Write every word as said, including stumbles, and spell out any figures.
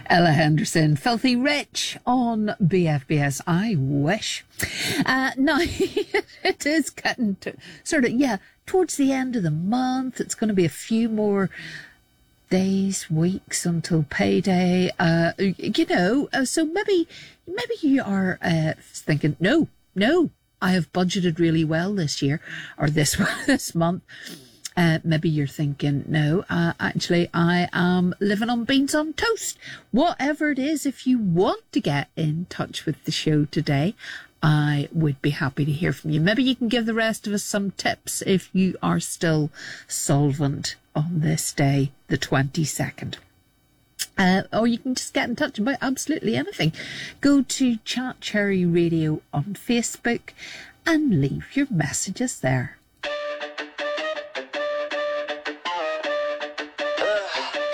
Ella Henderson, Filthy Rich on B F B S. I wish. Uh, now, it is getting to sort of, yeah, towards the end of the month. It's going to be a few more days, weeks until payday. Uh, you know, uh, so maybe, maybe you are uh, thinking, no, no, I have budgeted really well this year or this this month. Uh, maybe you're thinking, no, uh, actually, I am living on beans on toast. Whatever it is, if you want to get in touch with the show today, I would be happy to hear from you. Maybe you can give the rest of us some tips if you are still solvent on this day, the twenty-second. Uh, or you can just get in touch about absolutely anything. Go to Chat Cherry Radio on Facebook and leave your messages there.